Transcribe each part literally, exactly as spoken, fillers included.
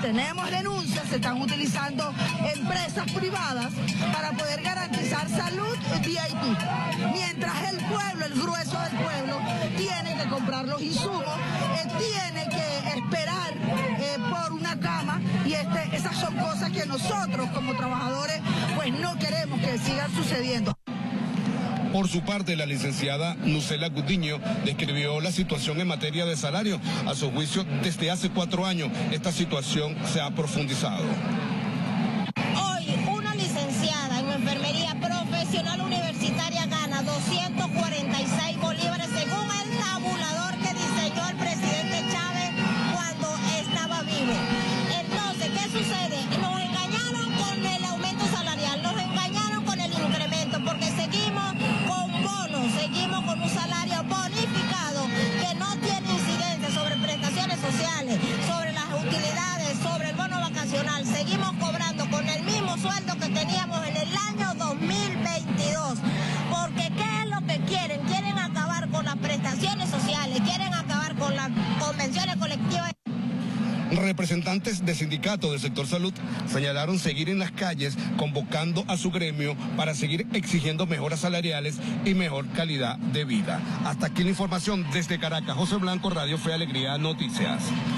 tenemos denuncias, se están utilizando empresas privadas para poder garantizar salud V I P. Mientras el pueblo, el grueso del pueblo, tiene que comprar los insumos, eh, tiene que esperar eh, por una cama, y este, esas son cosas que nosotros como trabajadores pues no queremos que sigan sucediendo. Por su parte, la licenciada Nucela Gutiño describió la situación en materia de salario. A su juicio, desde hace cuatro años, esta situación se ha profundizado. Hoy, una licenciada en enfermería profesional universitaria gana doscientos cuarenta y seis bolívares según el tabulador que diseñó el presidente Chávez cuando estaba vivo. Entonces, ¿qué sucede? Nos engañaron con el aumento salarial, nos engañaron con el incremento, porque seguimos con bonos, seguimos con un salario bonificado que no tiene incidencia sobre prestaciones sociales, sobre las utilidades, sobre el bono vacacional. Seguimos cobrando con el mismo sueldo que teníamos en el año dos mil veintidós. Porque ¿qué es lo que quieren? Quieren acabar con las prestaciones sociales, quieren acabar con las convenciones colectivas. Representantes de sindicatos del sector salud señalaron seguir en las calles convocando a su gremio para seguir exigiendo mejoras salariales y mejor calidad de vida. Hasta aquí la información desde Caracas. José Blanco, Radio Fe Alegría Noticias.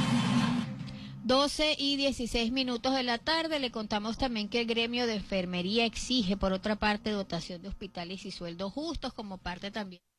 doce y dieciséis minutos de la tarde. Le contamos también que el gremio de enfermería exige, por otra parte, dotación de hospitales y sueldos justos como parte también